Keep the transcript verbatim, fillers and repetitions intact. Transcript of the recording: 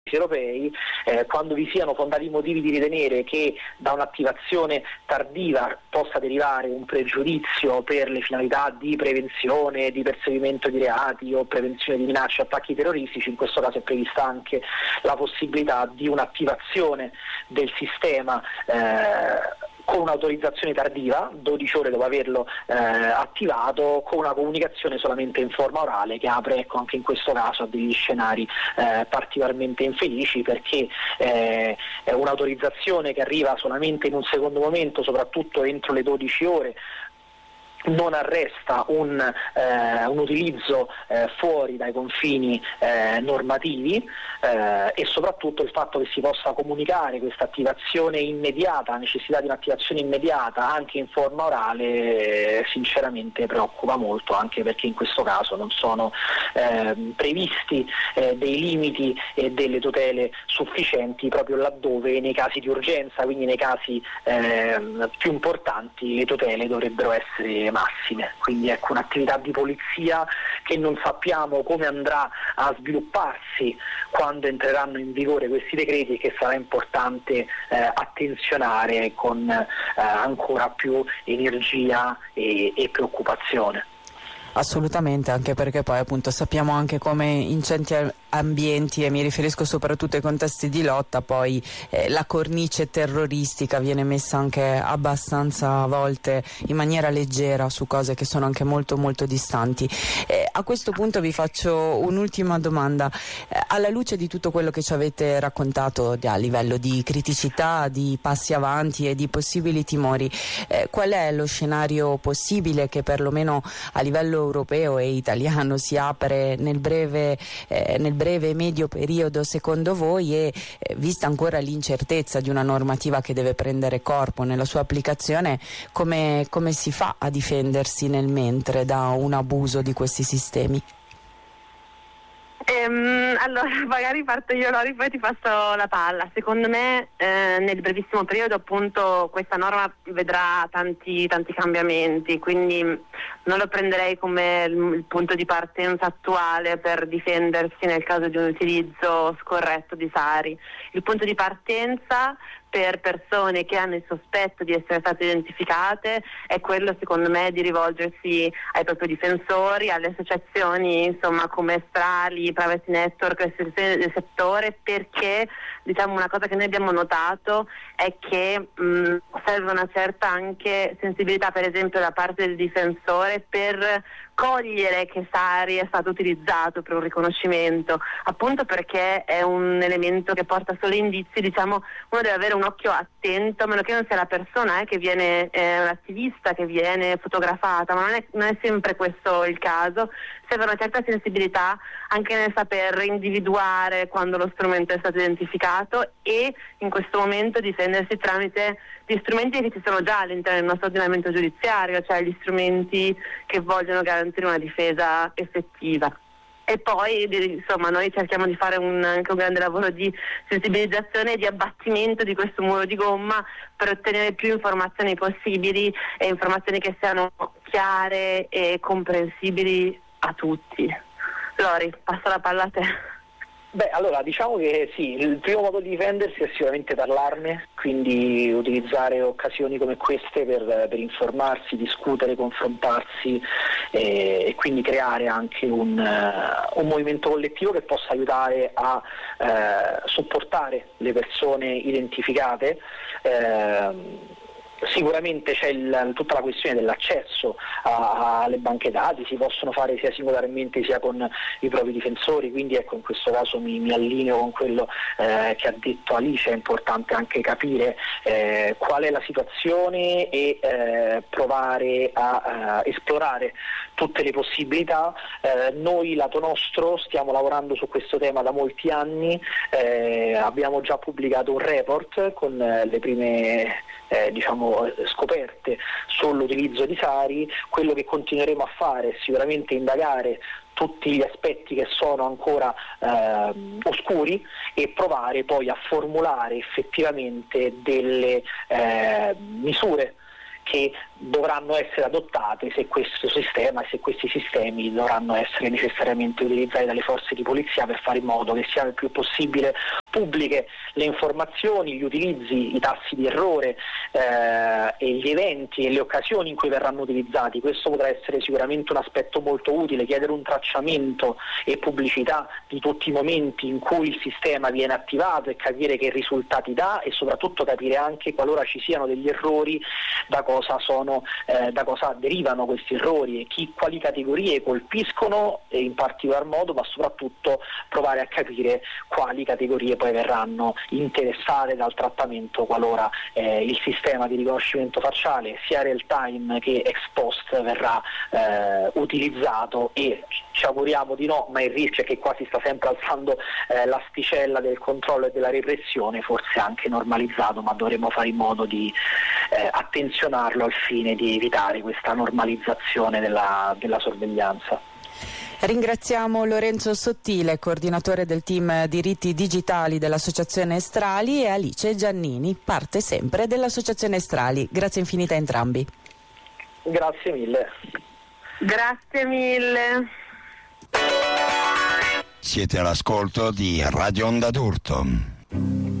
europei, eh, quando vi siano fondati motivi di ritenere che da un'attivazione tardiva possa derivare un pregiudizio per le finalità di prevenzione, di perseguimento di reati o prevenzione di minacce e attacchi terroristici, in questo caso è prevista anche la possibilità di un'attivazione del sistema eh, con un'autorizzazione tardiva, dodici ore dopo averlo eh, attivato, con una comunicazione solamente in forma orale, che apre, ecco, anche in questo caso a degli scenari eh, particolarmente infelici, perché eh, è un'autorizzazione che arriva solamente in un secondo momento, soprattutto entro le dodici ore, non arresta un, eh, un utilizzo eh, fuori dai confini eh, normativi eh, e soprattutto il fatto che si possa comunicare questa attivazione immediata, la necessità di un'attivazione immediata anche in forma orale, eh, sinceramente preoccupa molto, anche perché in questo caso non sono eh, previsti eh, dei limiti e delle tutele sufficienti, proprio laddove nei casi di urgenza, quindi nei casi eh, più importanti, le tutele dovrebbero essere massime. Quindi ecco, un'attività di polizia che non sappiamo come andrà a svilupparsi quando entreranno in vigore questi decreti, che sarà importante eh, attenzionare con eh, ancora più energia e, e preoccupazione. Assolutamente, anche perché poi appunto sappiamo anche come in certi ambienti, e mi riferisco soprattutto ai contesti di lotta, poi eh, la cornice terroristica viene messa anche abbastanza a volte in maniera leggera su cose che sono anche molto molto distanti. Eh, a questo punto vi faccio un'ultima domanda. Eh, alla luce di tutto quello che ci avete raccontato a livello di criticità, di passi avanti e di possibili timori, eh, qual è lo scenario possibile che perlomeno a livello europeo e italiano si apre nel breve, eh, nel breve e medio periodo secondo voi, e eh, vista ancora l'incertezza di una normativa che deve prendere corpo nella sua applicazione, come, come si fa a difendersi nel mentre da un abuso di questi sistemi? Ehm, allora, magari parto io, Lori, poi ti passo la palla. Secondo me eh, nel brevissimo periodo appunto questa norma vedrà tanti, tanti cambiamenti, quindi non lo prenderei come il, il punto di partenza attuale per difendersi nel caso di un utilizzo scorretto di Sari. Il punto di partenza per persone che hanno il sospetto di essere state identificate è quello, secondo me, di rivolgersi ai propri difensori, alle associazioni insomma come Strali, Privacy Network, le istituzioni del settore, perché diciamo una cosa che noi abbiamo notato è che mh, serve una certa anche sensibilità, per esempio da parte del difensore, per cogliere che Sari è stato utilizzato per un riconoscimento, appunto perché è un elemento che porta solo indizi. Diciamo, uno deve avere un occhio attento, a meno che non sia la persona eh, che viene, eh, l'attivista che viene fotografata, ma non è, non è sempre questo il caso. Serve una certa sensibilità anche nel saper individuare quando lo strumento è stato identificato e in questo momento difendersi tramite gli strumenti che ci sono già all'interno del nostro ordinamento giudiziario, cioè gli strumenti che vogliono garantire una difesa effettiva. E poi insomma noi cerchiamo di fare un, anche un grande lavoro di sensibilizzazione e di abbattimento di questo muro di gomma per ottenere più informazioni possibili, e informazioni che siano chiare e comprensibili a tutti. Lori, passo la palla a te. Beh, allora diciamo che sì, il primo modo di difendersi è sicuramente parlarne, quindi utilizzare occasioni come queste per, per informarsi, discutere, confrontarsi eh, e quindi creare anche un, uh, un movimento collettivo che possa aiutare a uh, supportare le persone identificate. Uh, Sicuramente c'è il, tutta la questione dell'accesso a, alle banche dati, si possono fare sia singolarmente sia con i propri difensori, quindi ecco, in questo caso mi, mi allineo con quello eh, che ha detto Alice. È importante anche capire eh, qual è la situazione e eh, provare a, a esplorare tutte le possibilità. Eh, noi lato nostro stiamo lavorando su questo tema da molti anni, eh, abbiamo già pubblicato un report con eh, le prime eh, diciamo scoperte sull'utilizzo di Sari. Quello che continueremo a fare è sicuramente indagare tutti gli aspetti che sono ancora eh, oscuri e provare poi a formulare effettivamente delle eh, misure che dovranno essere adottate se questo sistema e se questi sistemi dovranno essere necessariamente utilizzati dalle forze di polizia per fare in modo che siano il più possibile pubbliche le informazioni, gli utilizzi, i tassi di errore eh, e gli eventi e le occasioni in cui verranno utilizzati. Questo potrà essere sicuramente un aspetto molto utile, chiedere un tracciamento e pubblicità di tutti i momenti in cui il sistema viene attivato e capire che risultati dà, e soprattutto capire anche, qualora ci siano degli errori, da cosa sono, eh, da cosa derivano questi errori e chi, quali categorie colpiscono e in particolar modo, ma soprattutto provare a capire quali categorie poi verranno interessate dal trattamento qualora eh, il sistema di riconoscimento facciale sia real time che ex post verrà eh, utilizzato, e ci auguriamo di no, ma il rischio è che qua si sta sempre alzando eh, l'asticella del controllo e della repressione, forse anche normalizzato, ma dovremo fare in modo di eh, attenzionarlo al fine di evitare questa normalizzazione della, della sorveglianza. Ringraziamo Lorenzo Sottile, coordinatore del team diritti digitali dell'Associazione Estrali, e Alice Giannini, parte sempre dell'Associazione Estrali. Grazie infinite a entrambi. Grazie mille. Grazie mille. Siete all'ascolto di Radio Onda d'Urto.